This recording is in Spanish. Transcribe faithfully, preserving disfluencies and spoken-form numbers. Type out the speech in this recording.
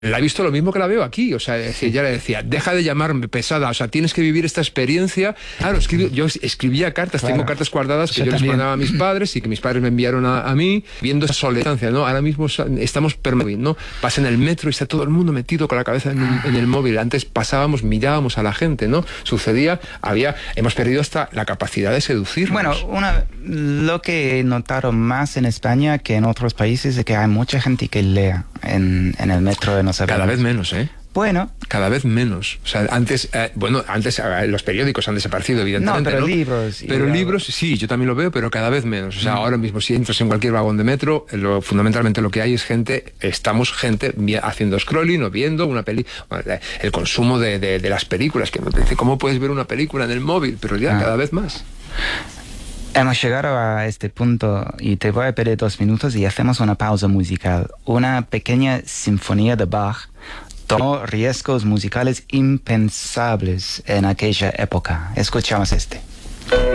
La he visto lo mismo que la veo aquí, o sea, es decir, ya le decía, deja de llamarme pesada, o sea, tienes que vivir esta experiencia. Claro, escribí, yo escribía cartas, claro. Tengo cartas guardadas que yo, yo les mandaba a mis padres y que mis padres me enviaron a, a mí, viendo esa soledad, ¿no? Ahora mismo estamos permanentes, ¿no? Pasa en el metro y está todo el mundo metido con la cabeza en, en el móvil. Antes pasábamos, mirábamos a la gente, ¿no? Sucedía, había, hemos perdido hasta la capacidad de seducirnos. Bueno, una, lo que he notado más en España que en otros países es que hay mucha gente que lea en, en el metro de nosotros. Cada vez menos, ¿eh? Bueno. Cada vez menos. O sea, antes, eh, bueno, antes eh, los periódicos han desaparecido, evidentemente. No, pero ¿no? libros. Pero libros, sí, yo también lo veo, pero cada vez menos. O sea, mm. ahora mismo si entras en cualquier vagón de metro, lo, fundamentalmente lo que hay es gente, estamos gente haciendo scrolling o viendo una peli. Bueno, el consumo de, de, de las películas, que me dice, ¿cómo puedes ver una película en el móvil? Pero ya ah. cada vez más. Hemos llegado a este punto y te voy a pedir dos minutos y hacemos una pausa musical. Una pequeña sinfonía de Bach tomó riesgos musicales impensables en aquella época. Escuchamos este.